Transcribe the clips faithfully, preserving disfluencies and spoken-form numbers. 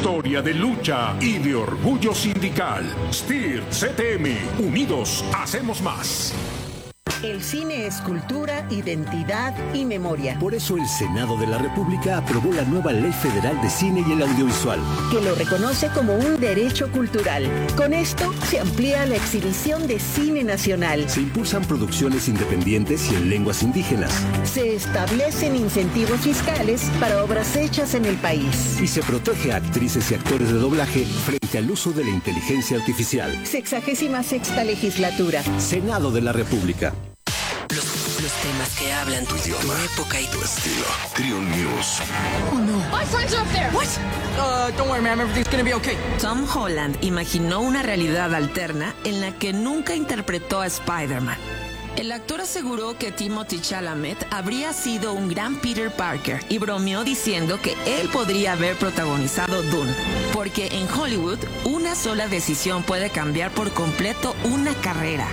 historia de lucha y de orgullo sindical. S T I R C T M, unidos hacemos más. El cine es cultura, identidad y memoria. Por eso el Senado de la República aprobó la nueva Ley Federal de Cine y el Audiovisual, que lo reconoce como un derecho cultural. Con esto se amplía la exhibición de cine nacional. Se impulsan producciones independientes y en lenguas indígenas. Se establecen incentivos fiscales para obras hechas en el país. Y se protege a actrices y actores de doblaje frente al uso de la inteligencia artificial. Sexagésima sexta legislatura. Senado de la República. Los temas que hablan tu idioma, tu época y tu estilo. Trio News. Oh no. My friends are up there. What? Uh, don't worry, ma'am. Everything's gonna be okay. Tom Holland imaginó una realidad alterna en la que nunca interpretó a Spider-Man. El actor aseguró que Timothée Chalamet habría sido un gran Peter Parker y bromeó diciendo que él podría haber protagonizado Dune, porque en Hollywood una sola decisión puede cambiar por completo una carrera.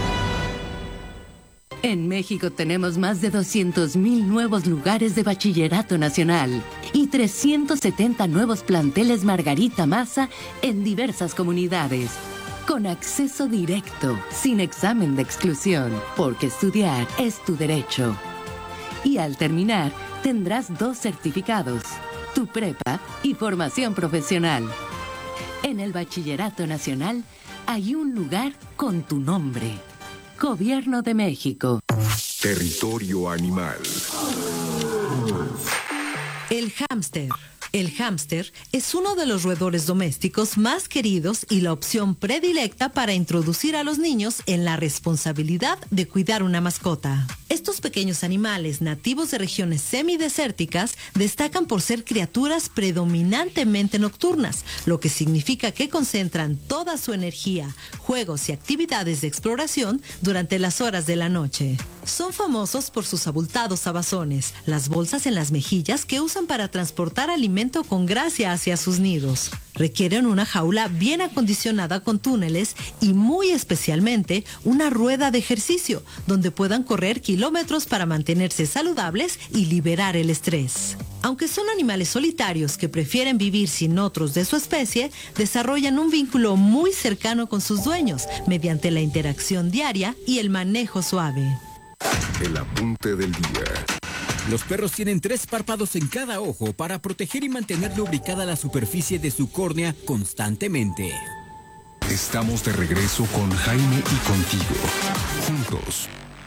En México tenemos más de doscientos mil nuevos lugares de bachillerato nacional y trescientos setenta nuevos planteles Margarita Maza en diversas comunidades, con acceso directo, sin examen de exclusión, porque estudiar es tu derecho. Y al terminar, tendrás dos certificados, tu prepa y formación profesional. En el bachillerato nacional hay un lugar con tu nombre. Gobierno de México. Territorio animal. El hámster. El hámster es uno de los roedores domésticos más queridos y la opción predilecta para introducir a los niños en la responsabilidad de cuidar una mascota. Estos pequeños animales nativos de regiones semidesérticas destacan por ser criaturas predominantemente nocturnas, lo que significa que concentran toda su energía, juegos y actividades de exploración durante las horas de la noche. Son famosos por sus abultados abazones, las bolsas en las mejillas que usan para transportar alimentos con gracia hacia sus nidos. Requieren una jaula bien acondicionada con túneles y muy especialmente una rueda de ejercicio donde puedan correr kilómetros para mantenerse saludables y liberar el estrés. Aunque son animales solitarios que prefieren vivir sin otros de su especie, desarrollan un vínculo muy cercano con sus dueños mediante la interacción diaria y el manejo suave. El apunte del día. Los perros tienen tres párpados en cada ojo para proteger y mantener lubricada la superficie de su córnea constantemente. Estamos de regreso con Jaime y contigo. Juntos.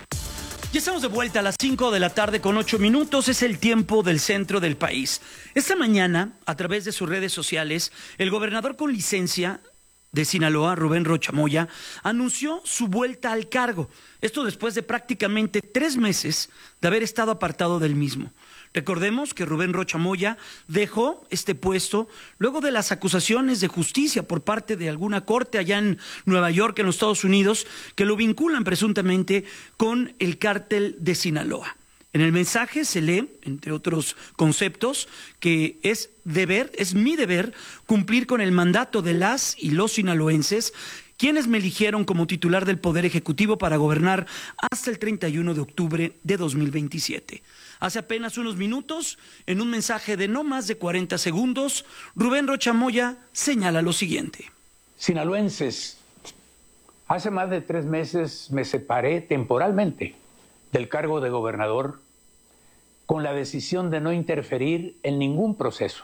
Ya estamos de vuelta a las cinco de la tarde con ocho minutos. Es el tiempo del centro del país. Esta mañana, a través de sus redes sociales, el gobernador con licencia de Sinaloa, Rubén Rocha Moya, anunció su vuelta al cargo. Esto después de prácticamente tres meses de haber estado apartado del mismo. Recordemos que Rubén Rocha Moya dejó este puesto luego de las acusaciones de justicia por parte de alguna corte allá en Nueva York, en los Estados Unidos, que lo vinculan presuntamente con el cártel de Sinaloa. En el mensaje se lee, entre otros conceptos, que es deber, es mi deber, cumplir con el mandato de las y los sinaloenses, quienes me eligieron como titular del Poder Ejecutivo para gobernar hasta el treinta y uno de octubre de dos mil veintisiete. Hace apenas unos minutos, en un mensaje de no más de cuarenta segundos, Rubén Rocha Moya señala lo siguiente. Sinaloenses, hace más de tres meses me separé temporalmente del cargo de gobernador con la decisión de no interferir en ningún proceso.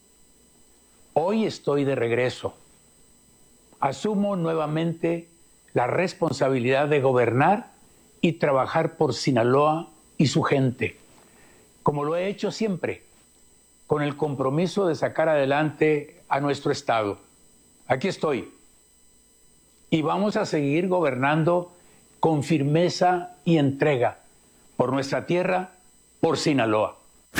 Hoy estoy de regreso. Asumo nuevamente la responsabilidad de gobernar y trabajar por Sinaloa y su gente, como lo he hecho siempre, con el compromiso de sacar adelante a nuestro estado. Aquí estoy. Y vamos a seguir gobernando con firmeza y entrega por nuestra tierra, por Sinaloa.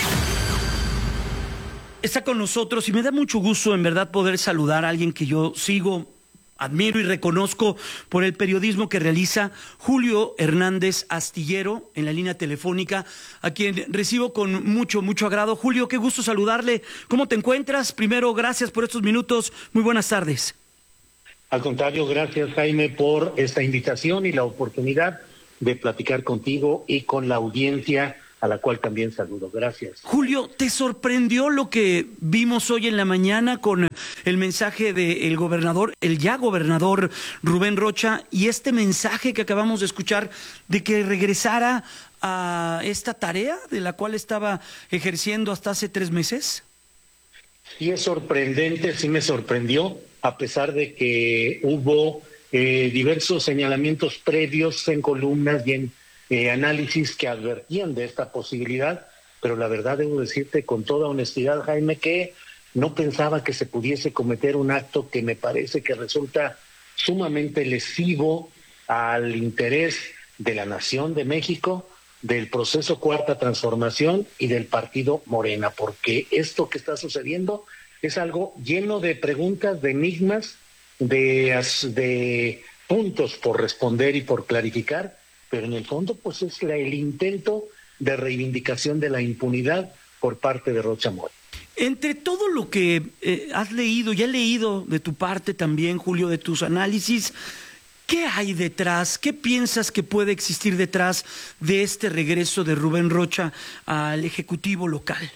Está con nosotros y me da mucho gusto en verdad poder saludar a alguien que yo sigo, admiro y reconozco por el periodismo que realiza, Julio Hernández Astillero, en la línea telefónica, a quien recibo con mucho, mucho agrado. Julio, qué gusto saludarle. ¿Cómo te encuentras? Primero, gracias por estos minutos. Muy buenas tardes. Al contrario, gracias Jaime por esta invitación y la oportunidad de platicar contigo y con la audiencia a la cual también saludo. Gracias. Julio, ¿te sorprendió lo que vimos hoy en la mañana con el mensaje del gobernador, el ya gobernador Rubén Rocha, y este mensaje que acabamos de escuchar de que regresara a esta tarea de la cual estaba ejerciendo hasta hace tres meses? Sí es sorprendente, sí me sorprendió, a pesar de que hubo eh, diversos señalamientos previos en columnas y en eh, análisis que advertían de esta posibilidad, pero la verdad debo decirte con toda honestidad, Jaime, que no pensaba que se pudiese cometer un acto que me parece que resulta sumamente lesivo al interés de la nación de México, del proceso Cuarta Transformación y del partido Morena, porque esto que está sucediendo es algo lleno de preguntas, de enigmas, de, de puntos por responder y por clarificar, pero en el fondo pues es la, el intento de reivindicación de la impunidad por parte de Rocha Moya. Entre todo lo que eh, has leído, ya he leído de tu parte también, Julio, de tus análisis, ¿qué hay detrás? ¿Qué piensas que puede existir detrás de este regreso de Rubén Rocha al Ejecutivo local?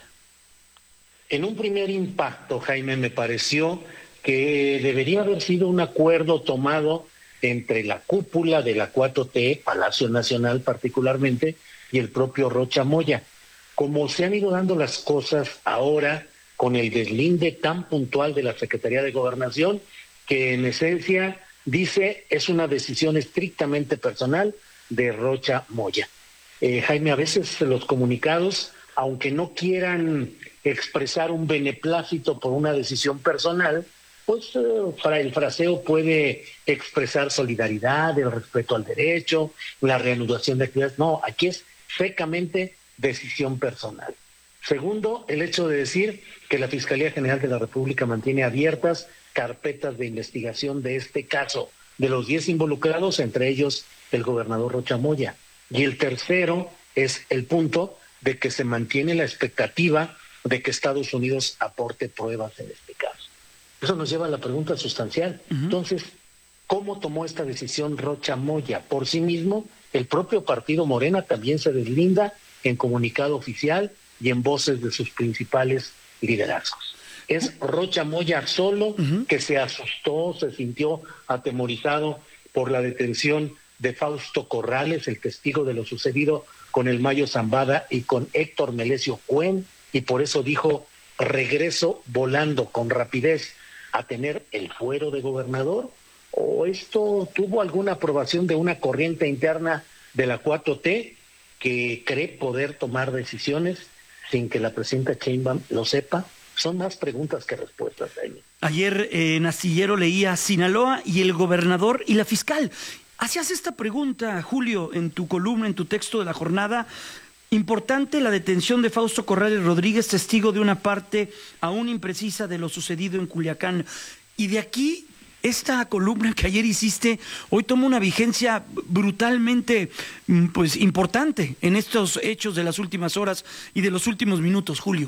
En un primer impacto, Jaime, me pareció que debería haber sido un acuerdo tomado entre la cúpula de la cuatro T, Palacio Nacional particularmente, y el propio Rocha Moya. Como se han ido dando las cosas ahora con el deslinde tan puntual de la Secretaría de Gobernación, que en esencia dice es una decisión estrictamente personal de Rocha Moya. Eh, Jaime, a veces los comunicados, aunque no quieran expresar un beneplácito por una decisión personal, pues eh, para el fraseo puede expresar solidaridad, el respeto al derecho, la reanudación de actividades. No, aquí es secamente decisión personal. Segundo, el hecho de decir que la Fiscalía General de la República mantiene abiertas carpetas de investigación de este caso, de los diez involucrados, entre ellos el gobernador Rocha Moya. Y el tercero es el punto de que se mantiene la expectativa de que Estados Unidos aporte pruebas en este caso. Eso nos lleva a la pregunta sustancial. Uh-huh. Entonces, ¿cómo tomó esta decisión Rocha Moya? Por sí mismo, el propio partido Morena también se deslinda en comunicado oficial y en voces de sus principales liderazgos. Es Rocha Moya solo uh-huh. que se asustó, se sintió atemorizado por la detención de Fausto Corrales, el testigo de lo sucedido con el Mayo Zambada y con Héctor Melesio Cuen, y por eso dijo, regreso volando con rapidez a tener el fuero de gobernador. ¿O esto tuvo alguna aprobación de una corriente interna de la cuatro T que cree poder tomar decisiones sin que la presidenta Sheinbaum lo sepa? Son más preguntas que respuestas, Jaime. Ayer eh, en Astillero leía Sinaloa y el gobernador y la fiscal. Hacías esta pregunta, Julio, en tu columna, en tu texto de la jornada. Importante la detención de Fausto Corrales Rodríguez, testigo de una parte aún imprecisa de lo sucedido en Culiacán. Y de aquí, esta columna que ayer hiciste, hoy toma una vigencia brutalmente pues, importante en estos hechos de las últimas horas y de los últimos minutos, Julio.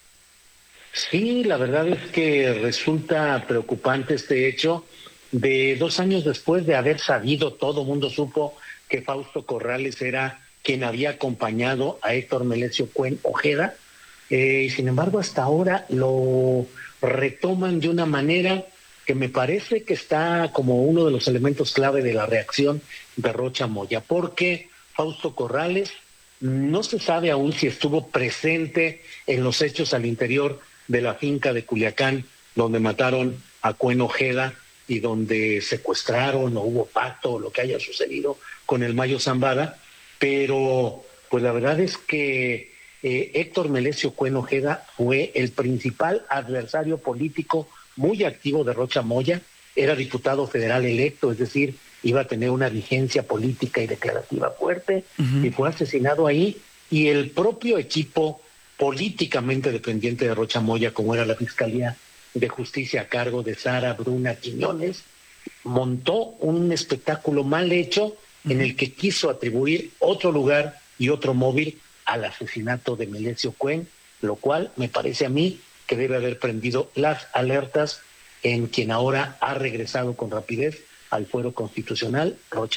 Sí, la verdad es que resulta preocupante este hecho de dos años después de haber sabido, todo mundo supo que Fausto Corrales era quien había acompañado a Héctor Melesio Cuen Ojeda, eh, y sin embargo hasta ahora lo retoman de una manera que me parece que está como uno de los elementos clave de la reacción de Rocha Moya, porque Fausto Corrales no se sabe aún si estuvo presente en los hechos al interior de la finca de Culiacán, donde mataron a Cuen Ojeda y donde secuestraron o hubo pacto o lo que haya sucedido con el Mayo Zambada, pero pues la verdad es que eh, Héctor Melesio Cuen Ojeda fue el principal adversario político muy activo de Rocha Moya, era diputado federal electo, es decir, iba a tener una vigencia política y declarativa fuerte, uh-huh. y fue asesinado ahí, y el propio equipo políticamente dependiente de Rocha Moya, como era la Fiscalía de Justicia a cargo de Sara Bruna Quiñones, montó un espectáculo mal hecho uh-huh. en el que quiso atribuir otro lugar y otro móvil al asesinato de Melesio Cuen, lo cual me parece a mí que debe haber prendido las alertas en quien ahora ha regresado con rapidez al fuero constitucional, Rocha Moya.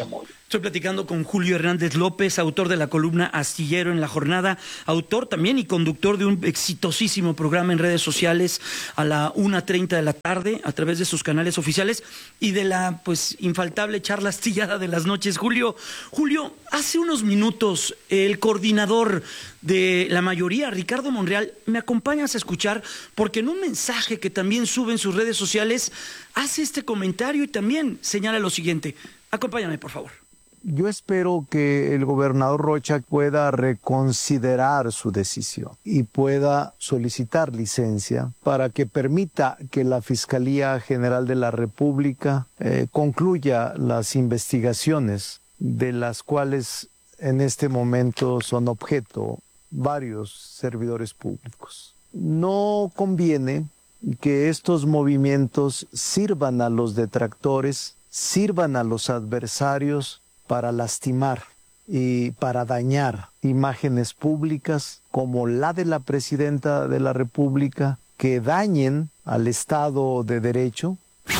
Estoy platicando con Julio Hernández López, autor de la columna Astillero en La Jornada, autor también y conductor de un exitosísimo programa en redes sociales a la una treinta de la tarde a través de sus canales oficiales y de la pues infaltable charla astillada de las noches. Julio, Julio, hace unos minutos el coordinador de la mayoría, Ricardo Monreal, me acompañas a escuchar porque en un mensaje que también sube en sus redes sociales hace este comentario y también señala lo siguiente. Acompáñame, por favor. Yo espero que el gobernador Rocha pueda reconsiderar su decisión y pueda solicitar licencia para que permita que la Fiscalía General de la República eh, concluya las investigaciones de las cuales en este momento son objeto varios servidores públicos. No conviene que estos movimientos sirvan a los detractores, sirvan a los adversarios para lastimar y para dañar imágenes públicas como la de la presidenta de la República, que dañen al Estado de Derecho.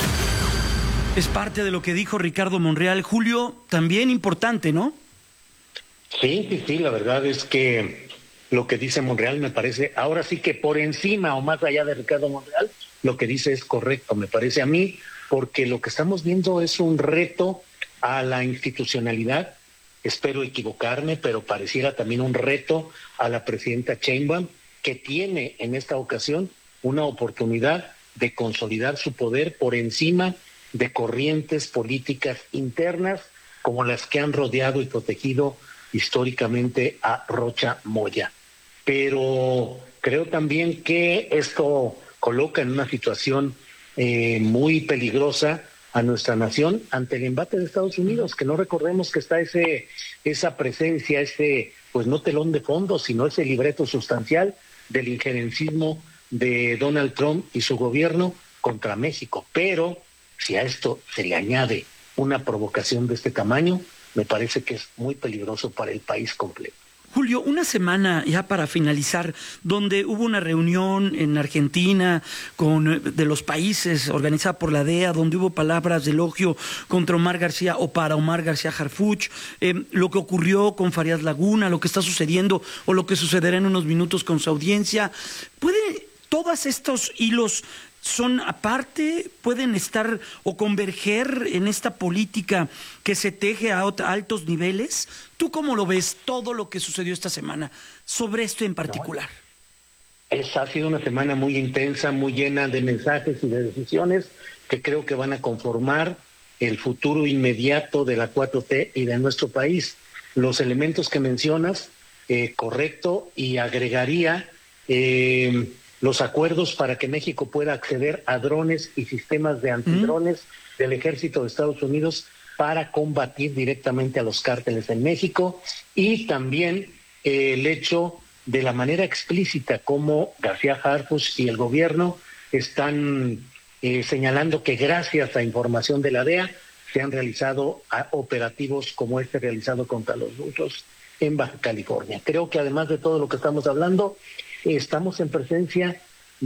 Es parte de lo que dijo Ricardo Monreal. Julio, también importante, ¿no? Sí, sí, sí, la verdad es que lo que dice Monreal me parece, ahora sí que por encima o más allá de Ricardo Monreal, lo que dice es correcto, me parece a mí, porque lo que estamos viendo es un reto a la institucionalidad, espero equivocarme, pero pareciera también un reto a la presidenta Sheinbaum, que tiene en esta ocasión una oportunidad de consolidar su poder por encima de corrientes políticas internas como las que han rodeado y protegido históricamente a Rocha Moya. Pero creo también que esto coloca en una situación eh, muy peligrosa a nuestra nación ante el embate de Estados Unidos, que no recordemos que está ese esa presencia, ese pues no telón de fondo, sino ese libreto sustancial del injerencismo de Donald Trump y su gobierno contra México. Pero si a esto se le añade una provocación de este tamaño, me parece que es muy peligroso para el país completo. Julio, una semana ya para finalizar, donde hubo una reunión en Argentina con de los países organizada por la D E A, donde hubo palabras de elogio contra Omar García o para Omar García Harfuch, eh, lo que ocurrió con Farías Laguna, lo que está sucediendo o lo que sucederá en unos minutos con su audiencia. ¿Puede todos estos hilos son aparte, pueden estar o converger en esta política que se teje a altos niveles? ¿Tú cómo lo ves todo lo que sucedió esta semana sobre esto en particular? No, es, ha sido una semana muy intensa, muy llena de mensajes y de decisiones que creo que van a conformar el futuro inmediato de la cuatro T y de nuestro país. Los elementos que mencionas, eh, correcto, y agregaría Eh, los acuerdos para que México pueda acceder a drones y sistemas de antidrones mm. del Ejército de Estados Unidos para combatir directamente a los cárteles en México, y también eh, el hecho de la manera explícita como García Harfuch y el gobierno están eh, señalando que gracias a información de la D E A se han realizado a, operativos como este realizado contra los rusos en Baja California. Creo que además de todo lo que estamos hablando, estamos en presencia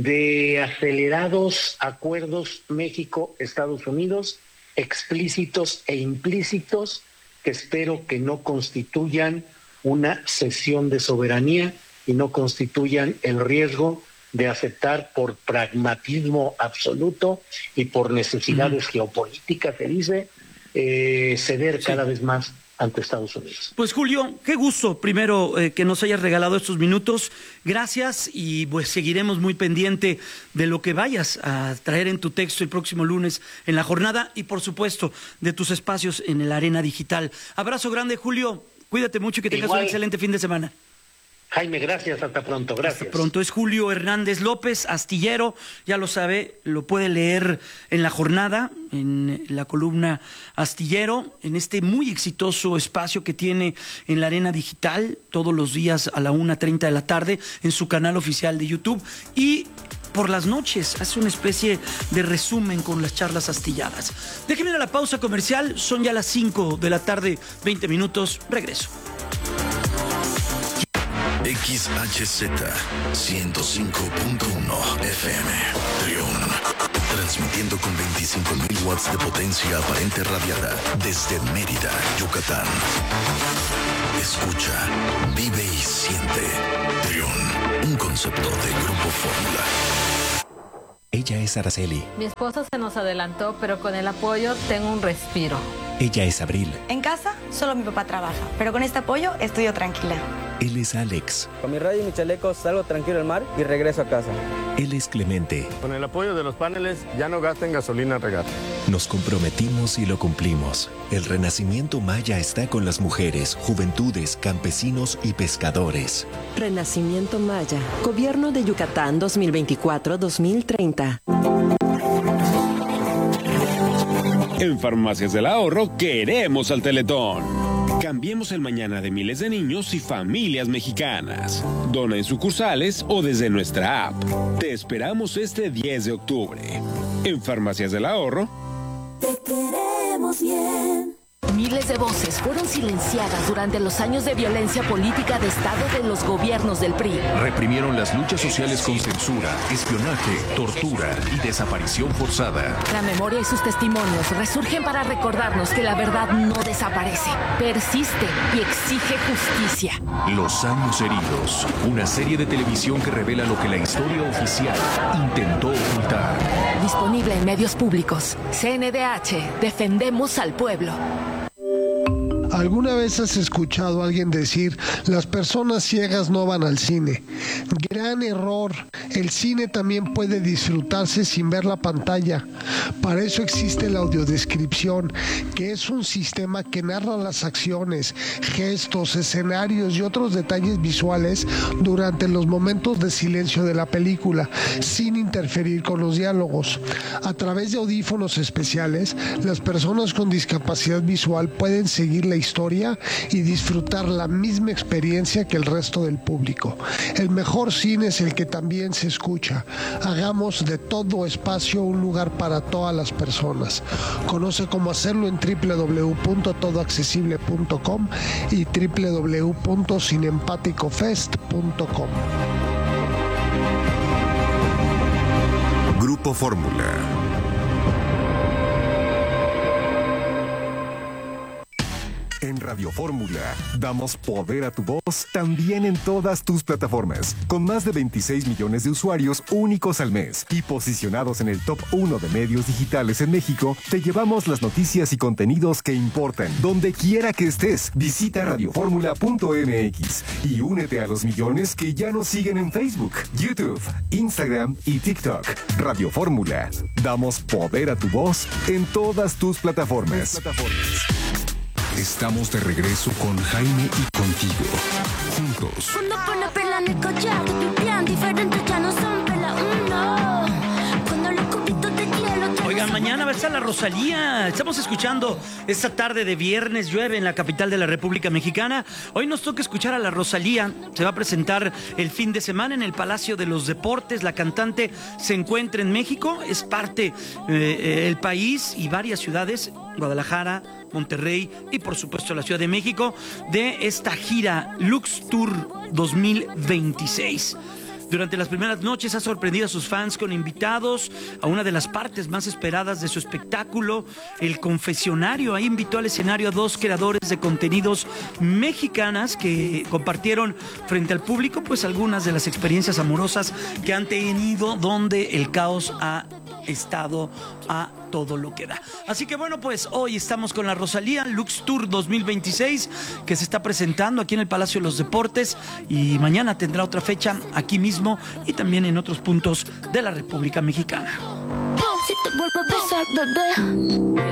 de acelerados acuerdos México-Estados Unidos, explícitos e implícitos, que espero que no constituyan una cesión de soberanía y no constituyan el riesgo de aceptar por pragmatismo absoluto y por necesidades mm. geopolíticas, se dice, eh, ceder sí. cada vez más ante Estados Unidos. Pues Julio, qué gusto primero eh, que nos hayas regalado estos minutos, gracias, y pues seguiremos muy pendiente de lo que vayas a traer en tu texto el próximo lunes en La Jornada y por supuesto de tus espacios en el Arena Digital. Abrazo grande, Julio, cuídate mucho y que tengas Igual. un excelente fin de semana. Jaime, gracias, hasta pronto, gracias. Hasta pronto. Es Julio Hernández López, astillero, ya lo sabe, lo puede leer en La Jornada, en la columna Astillero, en este muy exitoso espacio que tiene en la Arena Digital, todos los días a la una treinta de la tarde, en su canal oficial de YouTube, y por las noches hace una especie de resumen con las charlas astilladas. Déjenme ir a la pausa comercial, son ya las cinco de la tarde, veinte minutos, regreso. X H Z ciento cinco punto uno F M, Trión. Transmitiendo con veinticinco mil watts de potencia aparente radiada desde Mérida, Yucatán. Escucha, vive y siente. Trión, un concepto de Grupo Fórmula. Ella es Araceli. Mi esposo se nos adelantó, pero con el apoyo tengo un respiro. Ella es Abril. En casa, solo mi papá trabaja, pero con este apoyo estudio tranquila. Él es Alex. Con mi radio y mi chaleco salgo tranquilo al mar y regreso a casa. Él es Clemente. Con el apoyo de los paneles ya no gasten gasolina a regar. Nos comprometimos y lo cumplimos. El renacimiento maya está con las mujeres, juventudes, campesinos y pescadores. Renacimiento Maya. Gobierno de Yucatán dos mil veinticuatro a dos mil treinta. En Farmacias del Ahorro queremos al Teletón. Cambiemos el mañana de miles de niños y familias mexicanas. Dona en sucursales o desde nuestra app. Te esperamos este diez de octubre. En Farmacias del Ahorro. Te queremos bien. Miles de voces fueron silenciadas durante los años de violencia política de Estado de los gobiernos del P R I. Reprimieron las luchas sociales con censura, espionaje, tortura y desaparición forzada. La memoria y sus testimonios resurgen para recordarnos que la verdad no desaparece, persiste y exige justicia. Los años heridos, una serie de televisión que revela lo que la historia oficial intentó ocultar. Disponible en medios públicos. C N D H, defendemos al pueblo. ¿Alguna vez has escuchado a alguien decir, las personas ciegas no van al cine? Gran error. El cine también puede disfrutarse sin ver la pantalla. Para eso existe la audiodescripción, que es un sistema que narra las acciones, gestos, escenarios y otros detalles visuales durante los momentos de silencio de la película, sin interferir con los diálogos. A través de audífonos especiales, las personas con discapacidad visual pueden seguir la historia y disfrutar la misma experiencia que el resto del público. El mejor cine es el que también se escucha. Hagamos de todo espacio un lugar para todas las personas. Conoce cómo hacerlo en doble u doble u doble u punto todo accesible punto com y doble u doble u doble u punto cinempaticofest punto com. Grupo Fórmula. En Radio Fórmula damos poder a tu voz también en todas tus plataformas, con más de veintiséis millones de usuarios únicos al mes y posicionados en el top uno de medios digitales en México. Te llevamos las noticias y contenidos que importan donde quiera que estés. Visita radio fórmula punto m x y únete a los millones que ya nos siguen en Facebook, YouTube, Instagram y TikTok. Radio Fórmula, damos poder a tu voz en todas tus plataformas. Estamos de regreso con Jaime y contigo. Juntos. Oigan, mañana va a estar la Rosalía. Estamos escuchando esta tarde de viernes, llueve en la capital de la República Mexicana. Hoy nos toca escuchar a la Rosalía. Se va a presentar el fin de semana en el Palacio de los Deportes. La cantante se encuentra en México, es parte del eh, país y varias ciudades, Guadalajara, Monterrey y por supuesto la Ciudad de México, de esta gira Lux Tour dos mil veintiséis. Durante las primeras noches ha sorprendido a sus fans con invitados a una de las partes más esperadas de su espectáculo, el confesionario. Ahí invitó al escenario a dos creadores de contenidos mexicanas que compartieron frente al público pues algunas de las experiencias amorosas que han tenido, donde el caos ha estado a todo lo que da. Así que bueno, pues hoy estamos con la Rosalía Lux Tour dos mil veintiséis, que se está presentando aquí en el Palacio de los Deportes, y mañana tendrá otra fecha aquí mismo y también en otros puntos de la República Mexicana. Si te vuelvo a besar, bebé.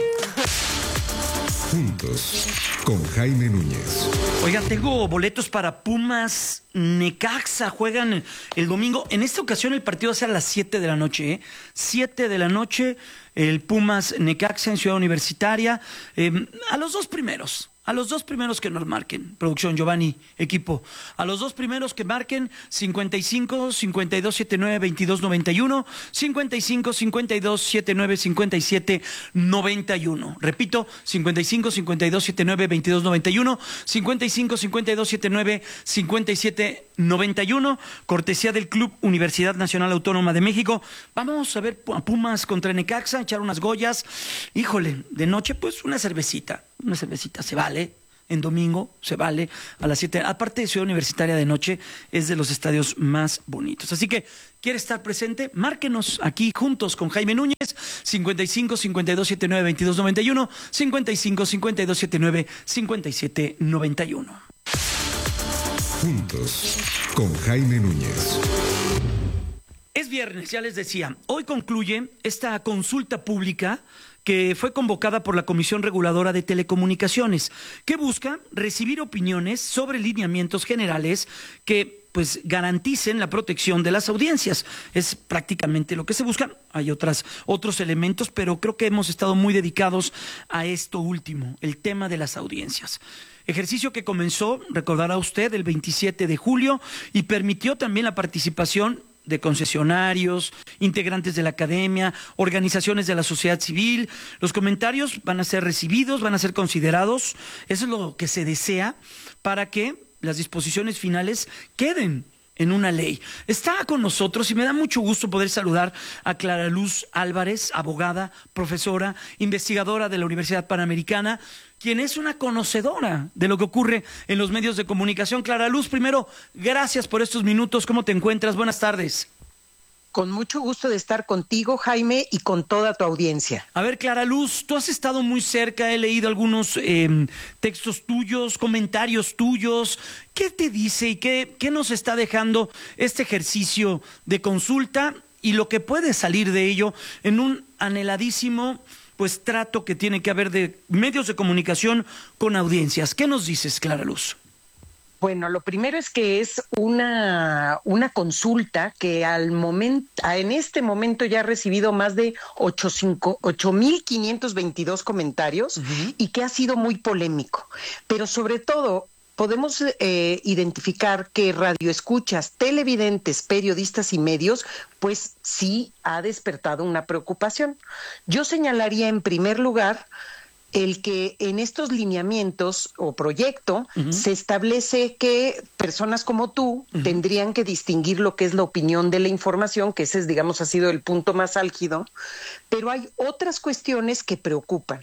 Juntos, con Jaime Núñez. Oigan, tengo boletos para Pumas Necaxa. Juegan el domingo. En esta ocasión el partido va a ser a las siete de la noche. ¿eh? siete de la noche, el Pumas Necaxa en Ciudad Universitaria. Eh, a los dos primeros. A los dos primeros que nos marquen, producción, Giovanni, equipo, a los dos primeros que marquen cincuenta y cinco, cincuenta y dos, setenta y nueve, veintidós, noventa y uno, cincuenta y cinco, cincuenta y dos, setenta y nueve, cincuenta y siete, noventa y uno. Repito, cincuenta y cinco, cincuenta y dos, setenta y nueve, veintidós, noventa y uno, cincuenta y cinco, cincuenta y dos, setenta y nueve, cincuenta y siete, noventa y uno, cortesía del Club Universidad Nacional Autónoma de México. Vamos a ver a Pumas contra Necaxa, echar unas goyas. Híjole, de noche pues una cervecita, una cervecita se vale. En domingo se vale a las siete. Aparte de Ciudad Universitaria de noche, es de los estadios más bonitos. Así que, ¿quiere estar presente? Márquenos aquí juntos con Jaime Núñez, cincuenta y cinco, cincuenta y dos, setenta y nueve, veintidós, noventa y uno, cincuenta y cinco, cincuenta y dos, setenta y nueve, cincuenta y siete, noventa y uno. Juntos con Jaime Núñez. Es viernes, ya les decía. Hoy concluye esta consulta pública que fue convocada por la Comisión Reguladora de Telecomunicaciones, que busca recibir opiniones sobre lineamientos generales que pues garanticen la protección de las audiencias. Es prácticamente lo que se busca. Hay otras, otros elementos, pero creo que hemos estado muy dedicados a esto último, el tema de las audiencias. Ejercicio que comenzó, recordará usted, el veintisiete de julio y permitió también la participación de concesionarios, integrantes de la academia, organizaciones de la sociedad civil. Los comentarios van a ser recibidos, van a ser considerados. Eso es lo que se desea para que las disposiciones finales queden en una ley. Está con nosotros y me da mucho gusto poder saludar a Clara Luz Álvarez, abogada, profesora, investigadora de la Universidad Panamericana, quien es una conocedora de lo que ocurre en los medios de comunicación. Clara Luz, primero, gracias por estos minutos. ¿Cómo te encuentras? Buenas tardes. Con mucho gusto de estar contigo, Jaime, y con toda tu audiencia. A ver, Clara Luz, tú has estado muy cerca, he leído algunos eh, textos tuyos, comentarios tuyos. ¿Qué te dice y qué, qué nos está dejando este ejercicio de consulta y lo que puede salir de ello en un anheladísimo pues trato que tiene que haber de medios de comunicación con audiencias? ¿Qué nos dices, Clara Luz? Bueno, lo primero es que es una, una consulta que al momento, en este momento ya ha recibido más de ocho mil quinientos veintidós comentarios uh-huh. y que ha sido muy polémico. Pero sobre todo, podemos eh, identificar que radioescuchas, televidentes, periodistas y medios, pues sí ha despertado una preocupación. Yo señalaría en primer lugar el que en estos lineamientos o proyecto uh-huh. se establece que personas como tú uh-huh. tendrían que distinguir lo que es la opinión de la información, que ese es, digamos, ha sido el punto más álgido, pero hay otras cuestiones que preocupan.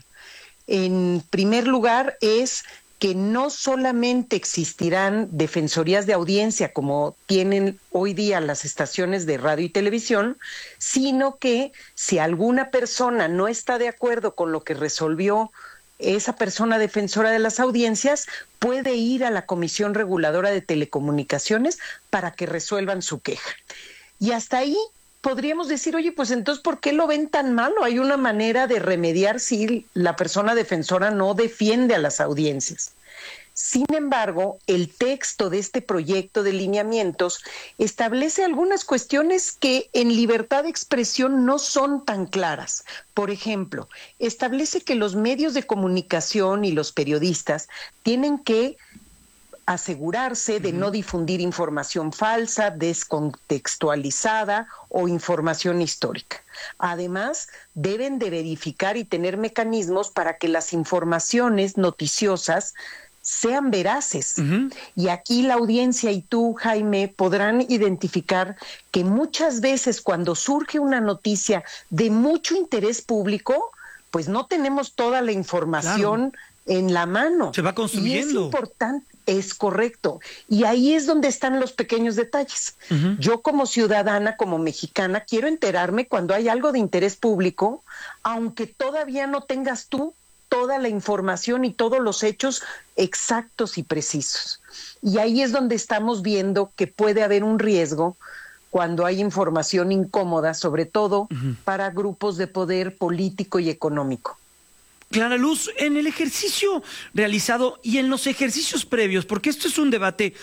En primer lugar es que no solamente existirán defensorías de audiencia como tienen hoy día las estaciones de radio y televisión, sino que si alguna persona no está de acuerdo con lo que resolvió esa persona defensora de las audiencias, puede ir a la Comisión Reguladora de Telecomunicaciones para que resuelvan su queja. Y hasta ahí podríamos decir, oye, pues entonces, ¿por qué lo ven tan malo? Hay una manera de remediar si la persona defensora no defiende a las audiencias. Sin embargo, el texto de este proyecto de lineamientos establece algunas cuestiones que en libertad de expresión no son tan claras. Por ejemplo, establece que los medios de comunicación y los periodistas tienen que asegurarse de no difundir información falsa, descontextualizada o información histórica. Además, deben de verificar y tener mecanismos para que las informaciones noticiosas sean veraces. Uh-huh. Y aquí la audiencia y tú, Jaime, podrán identificar que muchas veces cuando surge una noticia de mucho interés público, pues no tenemos toda la información claro. en la mano. Se va construyendo. Y es importante. Es correcto. Y ahí es donde están los pequeños detalles. Uh-huh. Yo como ciudadana, como mexicana, quiero enterarme cuando hay algo de interés público, aunque todavía no tengas tú toda la información y todos los hechos exactos y precisos. Y ahí es donde estamos viendo que puede haber un riesgo cuando hay información incómoda, sobre todo uh-huh. para grupos de poder político y económico. Clara Luz, en el ejercicio realizado y en los ejercicios previos, porque esto es un debate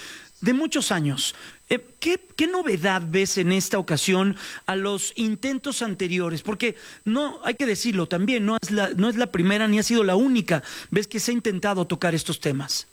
de muchos años. Eh, ¿qué, ¿Qué novedad ves en esta ocasión a los intentos anteriores? Porque no, hay que decirlo también, no es la, no es la primera ni ha sido la única vez que se ha intentado tocar estos temas.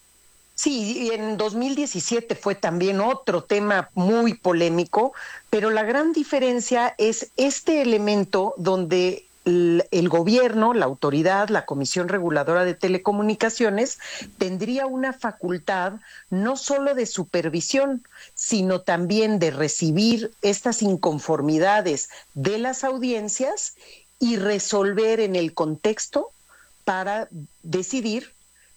Sí, en dos mil diecisiete fue también otro tema muy polémico, pero la gran diferencia es este elemento donde el gobierno, la autoridad, la Comisión Reguladora de Telecomunicaciones, tendría una facultad no solo de supervisión, sino también de recibir estas inconformidades de las audiencias y resolver en el contexto para decidir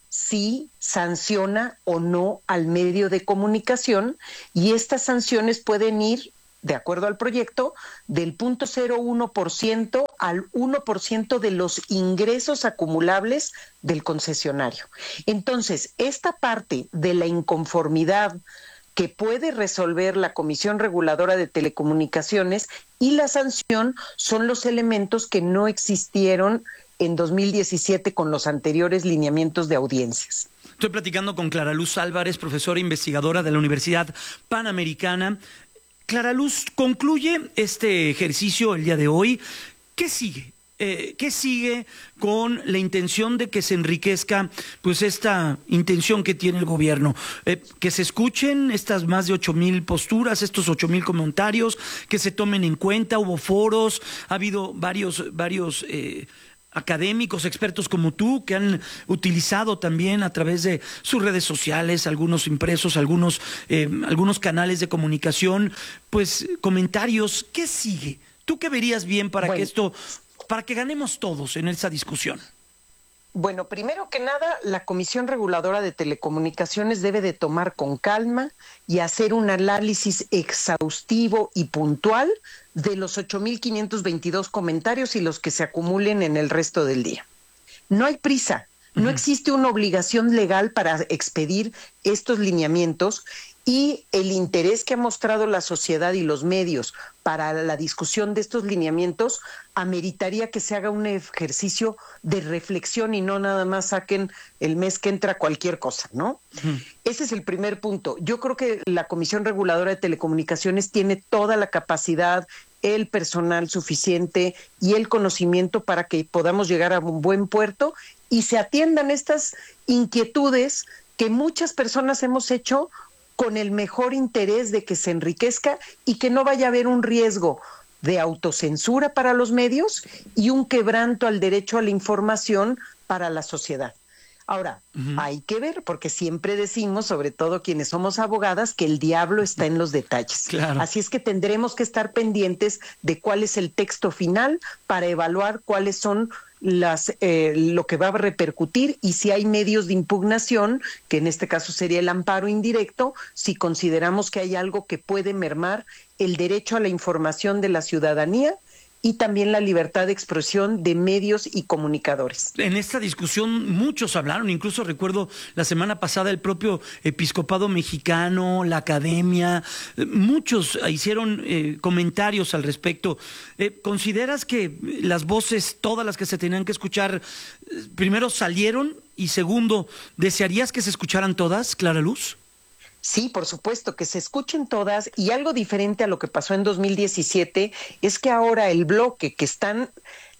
si sanciona o no al medio de comunicación, y estas sanciones pueden ir, de acuerdo al proyecto, del cero punto cero uno por ciento al uno por ciento de los ingresos acumulables del concesionario. Entonces, esta parte de la inconformidad que puede resolver la Comisión Reguladora de Telecomunicaciones y la sanción son los elementos que no existieron en dos mil diecisiete con los anteriores lineamientos de audiencias. Estoy platicando con Clara Luz Álvarez, profesora investigadora de la Universidad Panamericana. Clara Luz, concluye este ejercicio el día de hoy. ¿Qué sigue? Eh, ¿Qué sigue con la intención de que se enriquezca pues esta intención que tiene el gobierno? Eh, que se escuchen estas más de ocho mil posturas, estos ocho mil comentarios, que se tomen en cuenta. Hubo foros, ha habido varios, varios eh, académicos, expertos como tú, que han utilizado también a través de sus redes sociales, algunos impresos, algunos, eh, algunos canales de comunicación, pues comentarios. ¿Qué sigue? ¿Tú qué verías bien para bueno. que esto, para que ganemos todos en esa discusión? Bueno, primero que nada, la Comisión Reguladora de Telecomunicaciones debe de tomar con calma y hacer un análisis exhaustivo y puntual de los ocho mil quinientos veintidós comentarios y los que se acumulen en el resto del día. No hay prisa, no uh-huh. existe una obligación legal para expedir estos lineamientos, y el interés que ha mostrado la sociedad y los medios para la discusión de estos lineamientos ameritaría que se haga un ejercicio de reflexión y no nada más saquen el mes que entra cualquier cosa, ¿no? Uh-huh. Ese es el primer punto. Yo creo que la Comisión Reguladora de Telecomunicaciones tiene toda la capacidad, el personal suficiente y el conocimiento para que podamos llegar a un buen puerto y se atiendan estas inquietudes que muchas personas hemos hecho con el mejor interés de que se enriquezca y que no vaya a haber un riesgo de autocensura para los medios y un quebranto al derecho a la información para la sociedad. Ahora, uh-huh. hay que ver, porque siempre decimos, sobre todo quienes somos abogadas, que el diablo está en los detalles. Claro. Así es que tendremos que estar pendientes de cuál es el texto final para evaluar cuáles son las eh, lo que va a repercutir y si hay medios de impugnación, que en este caso sería el amparo indirecto, si consideramos que hay algo que puede mermar el derecho a la información de la ciudadanía y también la libertad de expresión de medios y comunicadores. En esta discusión muchos hablaron, incluso recuerdo la semana pasada el propio episcopado mexicano, la academia, muchos hicieron eh, comentarios al respecto. Eh, ¿Consideras que las voces, todas las que se tenían que escuchar, primero salieron y segundo, desearías que se escucharan todas, Clara Luz? Sí, por supuesto, que se escuchen todas, y algo diferente a lo que pasó en dos mil diecisiete es que ahora el bloque que están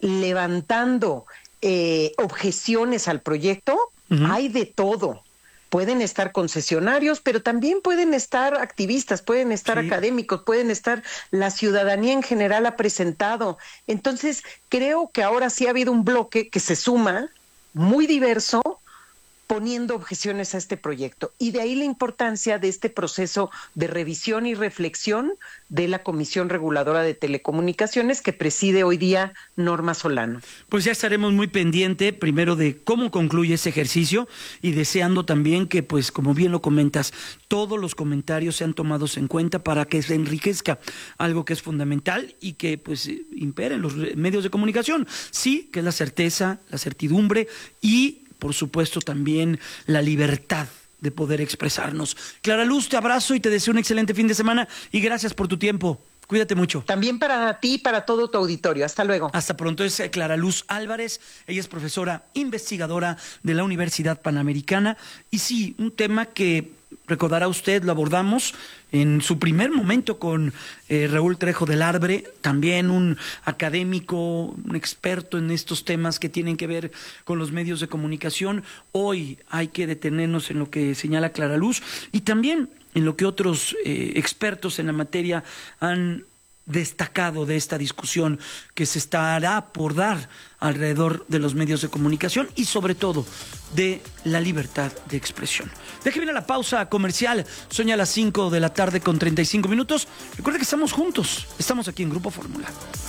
levantando eh, objeciones al proyecto, uh-huh. hay de todo. Pueden estar concesionarios, pero también pueden estar activistas, pueden estar sí. académicos, pueden estar la ciudadanía en general ha presentado. Entonces, creo que ahora sí ha habido un bloque que se suma, muy diverso, poniendo objeciones a este proyecto. Y de ahí la importancia de este proceso de revisión y reflexión de la Comisión Reguladora de Telecomunicaciones que preside hoy día Norma Solano. Pues ya estaremos muy pendiente primero de cómo concluye ese ejercicio y deseando también que, pues como bien lo comentas, todos los comentarios sean tomados en cuenta para que se enriquezca algo que es fundamental y que pues imperen los medios de comunicación. Sí, que es la certeza, la certidumbre y por supuesto también la libertad de poder expresarnos. Clara Luz, te abrazo y te deseo un excelente fin de semana y gracias por tu tiempo. Cuídate mucho. También para ti y para todo tu auditorio. Hasta luego. Hasta pronto. Es Clara Luz Álvarez. Ella es profesora investigadora de la Universidad Panamericana. Y sí, un tema que recordará usted, lo abordamos en su primer momento con eh, Raúl Trejo del Arbre, también un académico, un experto en estos temas que tienen que ver con los medios de comunicación. Hoy hay que detenernos en lo que señala Clara Luz y también en lo que otros eh, expertos en la materia han destacado de esta discusión que se estará por dar alrededor de los medios de comunicación y sobre todo de la libertad de expresión. Déjeme ir a la pausa comercial. Son ya las cinco de la tarde con treinta y cinco minutos. Recuerde que estamos juntos. Estamos aquí en Grupo Fórmula.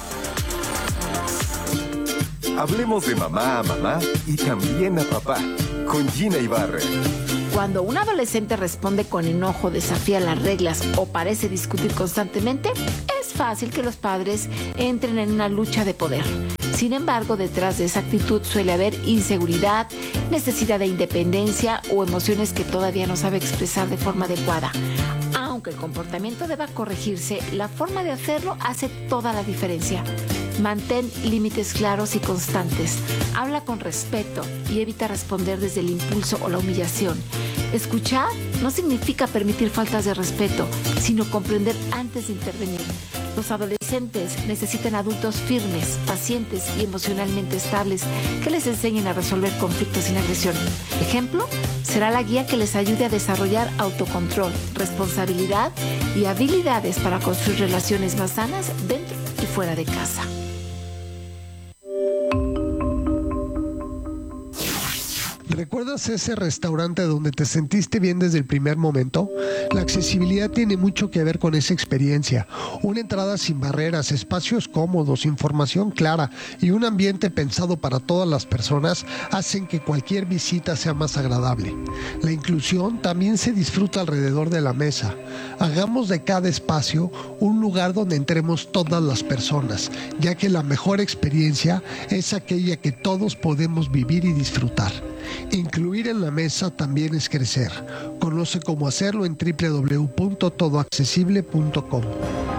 Hablemos de mamá a mamá y también a papá. Con Gina Ibarra. Cuando un adolescente responde con enojo, desafía las reglas o parece discutir constantemente, es fácil que los padres entren en una lucha de poder. Sin embargo, detrás de esa actitud suele haber inseguridad, necesidad de independencia o emociones que todavía no sabe expresar de forma adecuada. Aunque el comportamiento deba corregirse, la forma de hacerlo hace toda la diferencia. Mantén límites claros y constantes. Habla con respeto y evita responder desde el impulso o la humillación. Escuchar no significa permitir faltas de respeto, sino comprender antes de intervenir. Los adolescentes necesitan adultos firmes, pacientes y emocionalmente estables que les enseñen a resolver conflictos sin agresión. Ejemplo, será la guía que les ayude a desarrollar autocontrol, responsabilidad y habilidades para construir relaciones más sanas dentro y fuera de casa. ¿Recuerdas ese restaurante donde te sentiste bien desde el primer momento? La accesibilidad tiene mucho que ver con esa experiencia. Una entrada sin barreras, espacios cómodos, información clara y un ambiente pensado para todas las personas hacen que cualquier visita sea más agradable. La inclusión también se disfruta alrededor de la mesa. Hagamos de cada espacio un lugar donde entremos todas las personas, ya que la mejor experiencia es aquella que todos podemos vivir y disfrutar. Incluir en la mesa también es crecer. Conoce cómo hacerlo en doble u doble u doble u punto todo accesible punto com.